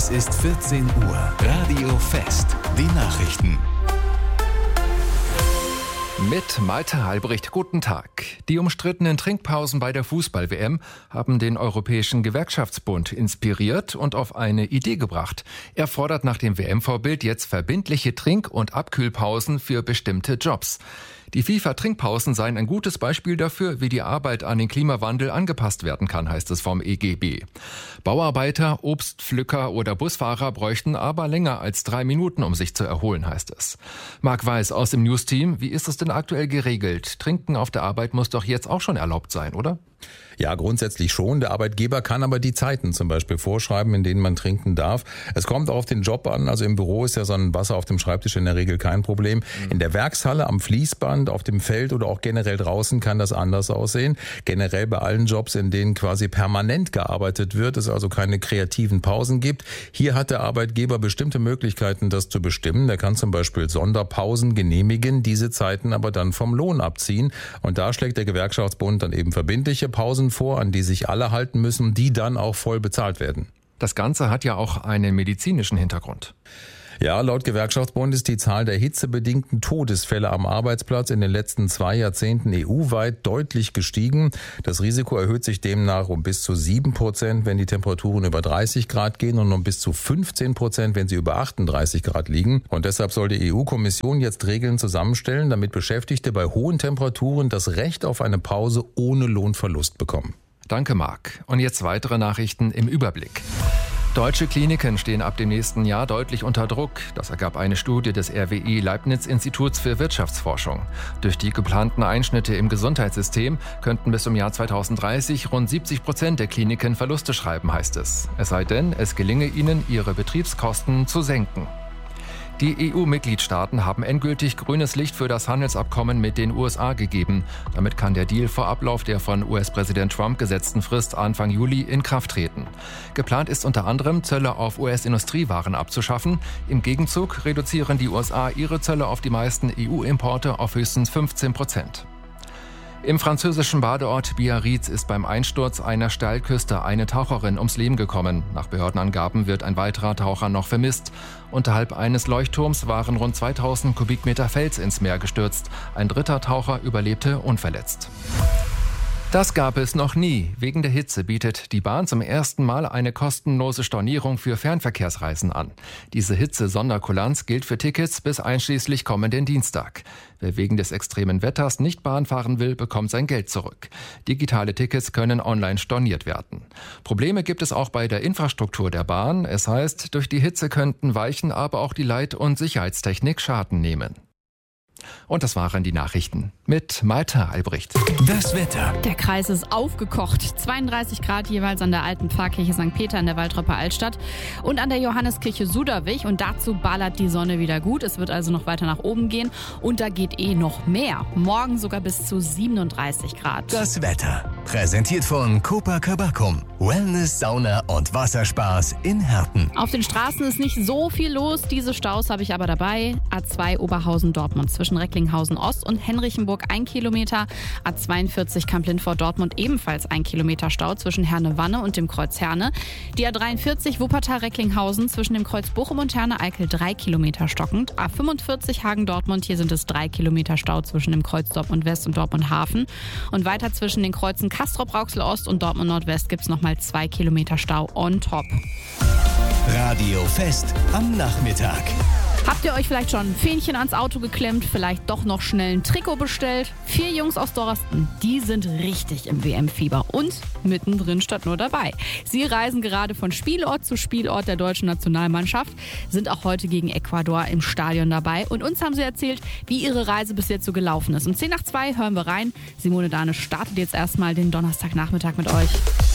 Es ist 14 Uhr. Radio Fest. Die Nachrichten. Mit Malte Halbricht, guten Tag. Die umstrittenen Trinkpausen bei der Fußball-WM haben den Europäischen Gewerkschaftsbund inspiriert und auf eine Idee gebracht. Er fordert nach dem WM-Vorbild jetzt verbindliche Trink- und Abkühlpausen für bestimmte Jobs. Die FIFA-Trinkpausen seien ein gutes Beispiel dafür, wie die Arbeit an den Klimawandel angepasst werden kann, heißt es vom EGB. Bauarbeiter, Obstpflücker oder Busfahrer bräuchten aber länger als 3 Minuten, um sich zu erholen, heißt es. Marc Weiß aus dem News-Team, wie ist es denn aktuell geregelt? Trinken auf der Arbeit muss doch jetzt auch schon erlaubt sein, oder? Ja, grundsätzlich schon. Der Arbeitgeber kann aber die Zeiten zum Beispiel vorschreiben, in denen man trinken darf. Es kommt auch auf den Job an. Also im Büro ist ja so ein Wasser auf dem Schreibtisch in der Regel kein Problem. In der Werkshalle, am Fließband, auf dem Feld oder auch generell draußen kann das anders aussehen. Generell bei allen Jobs, in denen quasi permanent gearbeitet wird, es also keine kreativen Pausen gibt. Hier hat der Arbeitgeber bestimmte Möglichkeiten, das zu bestimmen. Der kann zum Beispiel Sonderpausen genehmigen, diese Zeiten aber dann vom Lohn abziehen. Und da schlägt der Gewerkschaftsbund dann eben verbindliche Pausen vor, an die sich alle halten müssen, die dann auch voll bezahlt werden. Das Ganze hat ja auch einen medizinischen Hintergrund. Ja, laut Gewerkschaftsbund ist die Zahl der hitzebedingten Todesfälle am Arbeitsplatz in den letzten 2 Jahrzehnten EU-weit deutlich gestiegen. Das Risiko erhöht sich demnach um bis zu 7%, wenn die Temperaturen über 30 Grad gehen und um bis zu 15%, wenn sie über 38 Grad liegen. Und deshalb soll die EU-Kommission jetzt Regeln zusammenstellen, damit Beschäftigte bei hohen Temperaturen das Recht auf eine Pause ohne Lohnverlust bekommen. Danke, Marc. Und jetzt weitere Nachrichten im Überblick. Deutsche Kliniken stehen ab dem nächsten Jahr deutlich unter Druck. Das ergab eine Studie des RWI Leibniz-Instituts für Wirtschaftsforschung. Durch die geplanten Einschnitte im Gesundheitssystem könnten bis zum Jahr 2030 rund 70% der Kliniken Verluste schreiben, heißt es. Es sei denn, es gelinge ihnen, ihre Betriebskosten zu senken. Die EU-Mitgliedstaaten haben endgültig grünes Licht für das Handelsabkommen mit den USA gegeben. Damit kann der Deal vor Ablauf der von US-Präsident Trump gesetzten Frist Anfang Juli in Kraft treten. Geplant ist unter anderem, Zölle auf US-Industriewaren abzuschaffen. Im Gegenzug reduzieren die USA ihre Zölle auf die meisten EU-Importe auf höchstens 15%. Im französischen Badeort Biarritz ist beim Einsturz einer Steilküste eine Taucherin ums Leben gekommen. Nach Behördenangaben wird ein weiterer Taucher noch vermisst. Unterhalb eines Leuchtturms waren rund 2000 Kubikmeter Fels ins Meer gestürzt. Ein dritter Taucher überlebte unverletzt. Das gab es noch nie. Wegen der Hitze bietet die Bahn zum ersten Mal eine kostenlose Stornierung für Fernverkehrsreisen an. Diese Hitze-Sonderkulanz gilt für Tickets bis einschließlich kommenden Dienstag. Wer wegen des extremen Wetters nicht Bahn fahren will, bekommt sein Geld zurück. Digitale Tickets können online storniert werden. Probleme gibt es auch bei der Infrastruktur der Bahn. Es heißt, durch die Hitze könnten Weichen, aber auch die Leit- und Sicherheitstechnik Schaden nehmen. Und das waren die Nachrichten mit Malte Albrecht. Das Wetter. Der Kreis ist aufgekocht. 32 Grad jeweils an der alten Pfarrkirche St. Peter in der Waltrupper Altstadt und an der Johanneskirche Suderwich. Und dazu ballert die Sonne wieder gut. Es wird also noch weiter nach oben gehen. Und da geht noch mehr. Morgen sogar bis zu 37 Grad. Das Wetter. Präsentiert von Copacabana. Wellness, Sauna und Wasserspaß in Herten. Auf den Straßen ist nicht so viel los. Diese Staus habe ich aber dabei. A2 Oberhausen-Dortmund zwischen Recklinghausen Ost und Henrichenburg 1 Kilometer. A42 Kamp-Lindfort-Dortmund ebenfalls 1 Kilometer Stau zwischen Herne-Wanne und dem Kreuz Herne. Die A43 Wuppertal-Recklinghausen zwischen dem Kreuz Bochum und Herne-Eickel 3 Kilometer stockend. A45 Hagen-Dortmund, hier sind es 3 Kilometer Stau zwischen dem Kreuz Dortmund West und Dortmund Hafen. Und weiter zwischen den Kreuzen Castrop-Rauxel Ost und Dortmund Nordwest gibt es nochmal 2 Kilometer Stau on top. Radio Fest am Nachmittag. Habt ihr euch vielleicht schon ein Fähnchen ans Auto geklemmt, vielleicht doch noch schnell ein Trikot bestellt? 4 Jungs aus Dorsten, die sind richtig im WM-Fieber und mittendrin statt nur dabei. Sie reisen gerade von Spielort zu Spielort der deutschen Nationalmannschaft, sind auch heute gegen Ecuador im Stadion dabei und uns haben sie erzählt, wie ihre Reise bis jetzt so gelaufen ist. Um 1:10 hören wir rein. Simone Dane startet jetzt erstmal den Donnerstagnachmittag mit euch.